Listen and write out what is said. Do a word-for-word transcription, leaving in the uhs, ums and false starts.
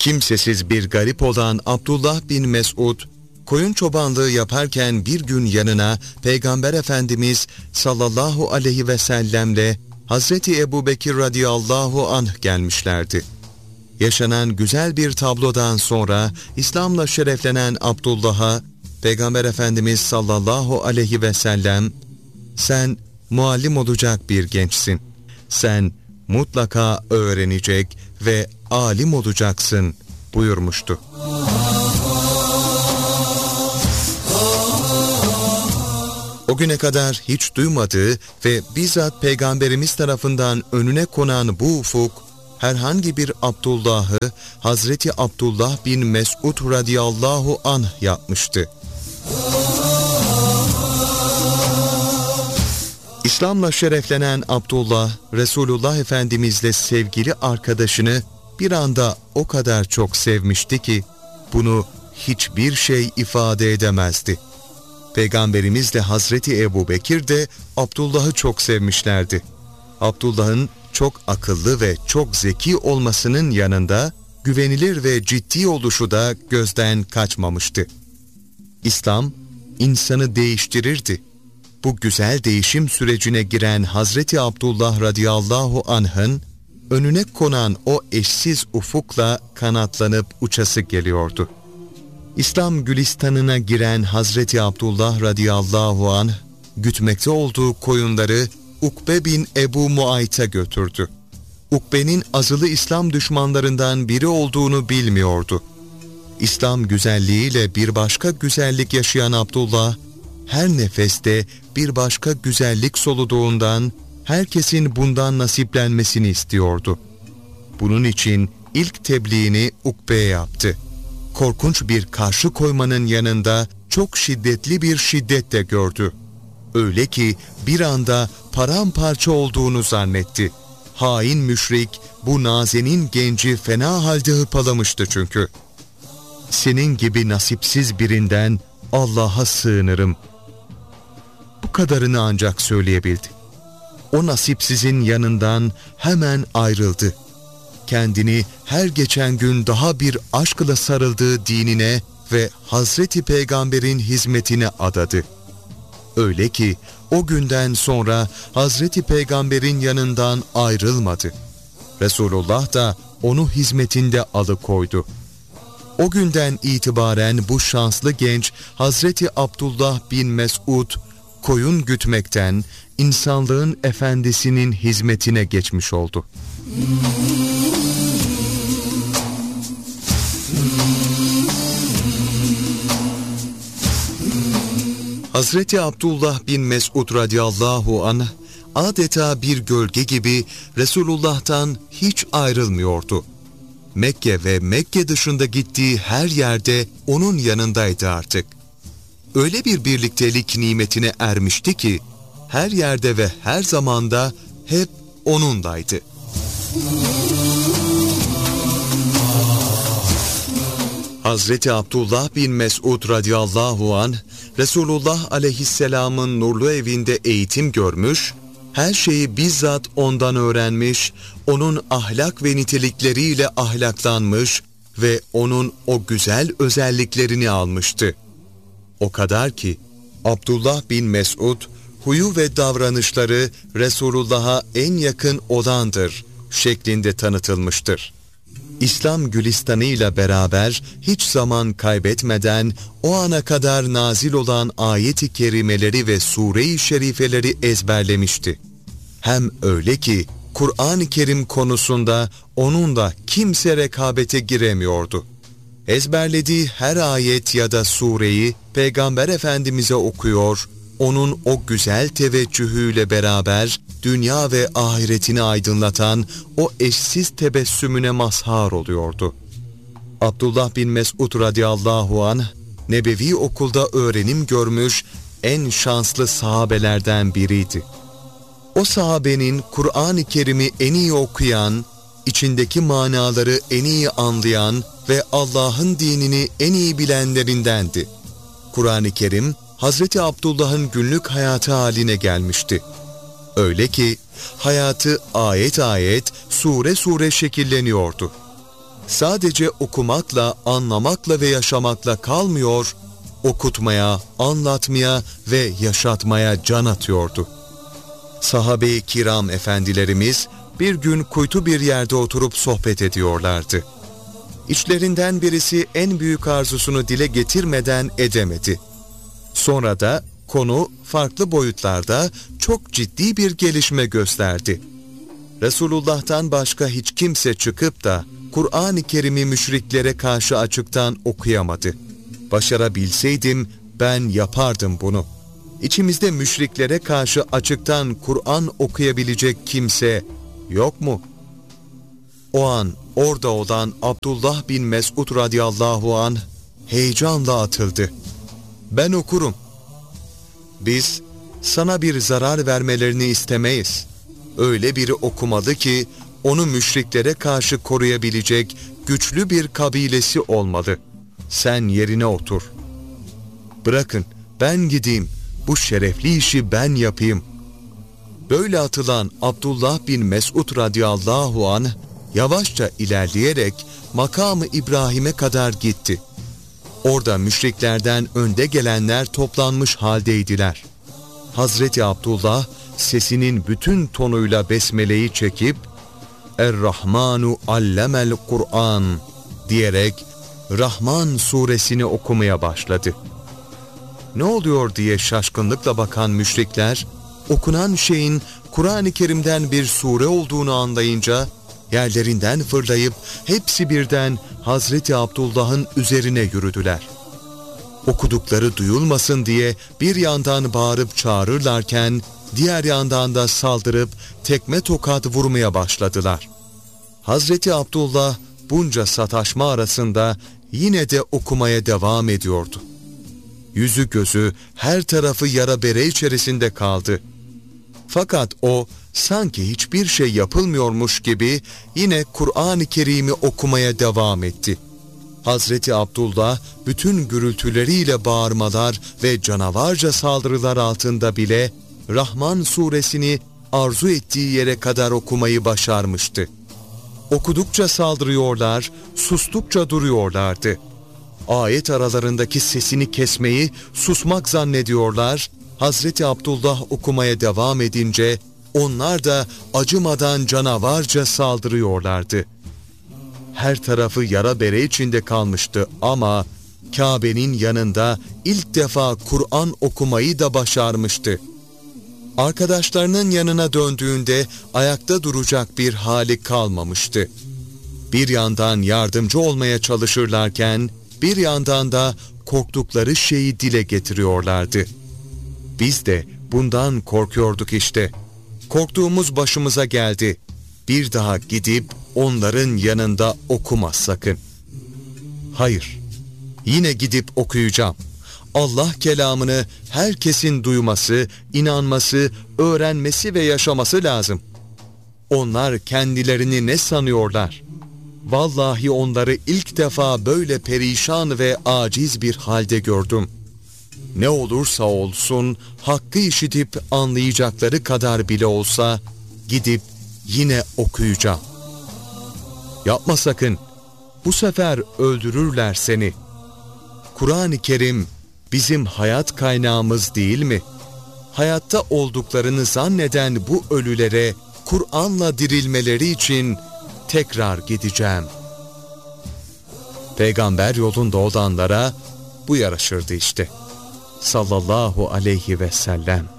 Kimsesiz bir garip olan Abdullah bin Mesud, koyun çobanlığı yaparken bir gün yanına Peygamber Efendimiz sallallahu aleyhi ve sellemle Hazreti Ebubekir radıyallahu anh gelmişlerdi. Yaşanan güzel bir tablodan sonra İslam'la şereflenen Abdullah'a Peygamber Efendimiz sallallahu aleyhi ve sellem, "Sen muallim olacak bir gençsin. Sen mutlaka öğrenecek ve alim olacaksın" buyurmuştu. O güne kadar hiç duymadığı ve bizzat Peygamberimiz tarafından önüne konan bu ufuk, herhangi bir Abdullah'ı Hazreti Abdullah bin Mesud radıyallahu anh yapmıştı. İslam'la şereflenen Abdullah, Resulullah Efendimizle sevgili arkadaşını bir anda o kadar çok sevmişti ki, bunu hiçbir şey ifade edemezdi. Peygamberimizle Hazreti Ebubekir de Abdullah'ı çok sevmişlerdi. Abdullah'ın çok akıllı ve çok zeki olmasının yanında, güvenilir ve ciddi oluşu da gözden kaçmamıştı. İslam, insanı değiştirirdi. Bu güzel değişim sürecine giren Hazreti Abdullah radıyallahu anh'ın, önüne konan o eşsiz ufukla kanatlanıp uçası geliyordu. İslam gülistanına giren Hazreti Abdullah radıyallahu anh, gütmekte olduğu koyunları Ukbe bin Ebu Muayt'a götürdü. Ukbe'nin azılı İslam düşmanlarından biri olduğunu bilmiyordu. İslam güzelliğiyle bir başka güzellik yaşayan Abdullah, her nefeste bir başka güzellik soluduğundan, herkesin bundan nasiplenmesini istiyordu. Bunun için ilk tebliğini Ukbe'ye yaptı. Korkunç bir karşı koymanın yanında çok şiddetli bir şiddet de gördü. Öyle ki bir anda paramparça olduğunu zannetti. Hain müşrik bu nazenin genci fena halde hırpalamıştı çünkü. "Senin gibi nasipsiz birinden Allah'a sığınırım." Bu kadarını ancak söyleyebildi. O nasipsizin yanından hemen ayrıldı. Kendini her geçen gün daha bir aşkla sarıldığı dinine ve Hazreti Peygamber'in hizmetine adadı. Öyle ki o günden sonra Hazreti Peygamber'in yanından ayrılmadı. Resulullah da onu hizmetinde alıkoydu. O günden itibaren bu şanslı genç Hazreti Abdullah bin Mesud, koyun gütmekten insanlığın efendisinin hizmetine geçmiş oldu. Hazreti Abdullah bin Mesud radıyallahu anh adeta bir gölge gibi Resulullah'tan hiç ayrılmıyordu. Mekke ve Mekke dışında gittiği her yerde onun yanındaydı artık. Öyle bir birliktelik nimetine ermişti ki her yerde ve her zamanda hep onundaydı. Hazreti Abdullah bin Mesud radıyallahu anh, Resulullah aleyhisselamın nurlu evinde eğitim görmüş, her şeyi bizzat ondan öğrenmiş, onun ahlak ve nitelikleriyle ahlaklanmış ve onun o güzel özelliklerini almıştı. O kadar ki Abdullah bin Mesud, huyu ve davranışları Resulullah'a en yakın olandır şeklinde tanıtılmıştır. İslam gülistanıyla beraber hiç zaman kaybetmeden o ana kadar nazil olan ayet-i kerimeleri ve sure-i şerifeleri ezberlemişti. Hem öyle ki Kur'an-ı Kerim konusunda onunla kimse rekabete giremiyordu. Ezberlediği her ayet ya da sureyi Peygamber Efendimiz'e okuyor, onun o güzel teveccühüyle beraber dünya ve ahiretini aydınlatan o eşsiz tebessümüne mazhar oluyordu. Abdullah bin Mesud radıyallahu anh, Nebevi okulda öğrenim görmüş en şanslı sahabelerden biriydi. O sahabenin Kur'an-ı Kerim'i en iyi okuyan, içindeki manaları en iyi anlayan ve Allah'ın dinini en iyi bilenlerindendi. Kur'an-ı Kerim, Hazreti Abdullah'ın günlük hayatı haline gelmişti. Öyle ki hayatı ayet ayet, sure sure şekilleniyordu. sadece okumakla, anlamakla ve yaşamakla kalmıyor, okutmaya, anlatmaya ve yaşatmaya can atıyordu. Sahabe-i kiram efendilerimiz bir gün kuytu bir yerde oturup sohbet ediyorlardı. İçlerinden birisi en büyük arzusunu dile getirmeden edemedi. Sonra da konu farklı boyutlarda çok ciddi bir gelişme gösterdi. Resulullah'tan başka hiç kimse çıkıp da Kur'an-ı Kerim'i müşriklere karşı açıktan okuyamadı. Başarabilseydim ben yapardım bunu. İçimizde müşriklere karşı açıktan Kur'an okuyabilecek kimse yok mu? O an orada olan Abdullah bin Mesud radıyallahu anh heyecanla atıldı. Ben okurum. Biz sana bir zarar vermelerini istemeyiz. Öyle biri okumalı ki onu müşriklere karşı koruyabilecek güçlü bir kabilesi olmalı. Sen yerine otur. Bırakın ben gideyim, bu şerefli işi ben yapayım. Böyle atılan Abdullah bin Mesud radıyallahu anh yavaşça ilerleyerek makamı İbrahim'e kadar gitti. Orada müşriklerden önde gelenler toplanmış haldeydiler. Hazreti Abdullah sesinin bütün tonuyla besmeleyi çekip Er-Rahmanu allemel Kur'an diyerek Rahman suresini okumaya başladı. Ne oluyor diye şaşkınlıkla bakan müşrikler, okunan şeyin Kur'an-ı Kerim'den bir sure olduğunu anlayınca yerlerinden fırlayıp hepsi birden Hazreti Abdullah'ın üzerine yürüdüler. Okudukları duyulmasın diye bir yandan bağırıp çağırırlarken diğer yandan da saldırıp tekme tokat vurmaya başladılar. Hazreti Abdullah bunca sataşma arasında yine de okumaya devam ediyordu. Yüzü gözü her tarafı yara bere içerisinde kaldı. Fakat o sanki hiçbir şey yapılmıyormuş gibi yine Kur'an-ı Kerim'i okumaya devam etti. Hazreti Abdullah bütün gürültüleriyle bağırmalar ve canavarca saldırılar altında bile Rahman suresini arzu ettiği yere kadar okumayı başarmıştı. Okudukça saldırıyorlar, sustukça duruyorlardı. Ayet aralarındaki sesini kesmeyi susmak zannediyorlar. Hazreti Abdullah okumaya devam edince onlar da acımadan canavarca saldırıyorlardı. Her tarafı yara bere içinde kalmıştı ama Kabe'nin yanında ilk defa Kur'an okumayı da başarmıştı. Arkadaşlarının yanına döndüğünde ayakta duracak bir hali kalmamıştı. Bir yandan yardımcı olmaya çalışırlarken bir yandan da korktukları şeyi dile getiriyorlardı. Biz de bundan korkuyorduk işte. Korktuğumuz başımıza geldi. Bir daha gidip onların yanında okuma sakın. Hayır, yine gidip okuyacağım. Allah kelamını herkesin duyması, inanması, öğrenmesi ve yaşaması lazım. Onlar kendilerini ne sanıyorlar? Vallahi onları ilk defa böyle perişan ve aciz bir halde gördüm. Ne olursa olsun hakkı işitip anlayacakları kadar bile olsa gidip yine okuyacağım. Yapma sakın. Bu sefer öldürürler seni. Kur'an-ı Kerim bizim hayat kaynağımız değil mi? Hayatta olduklarını zanneden bu ölülere Kur'an'la dirilmeleri için tekrar gideceğim. Peygamber yolunda olanlara bu yaraşırdı işte. Sallallahu aleyhi ve sellem.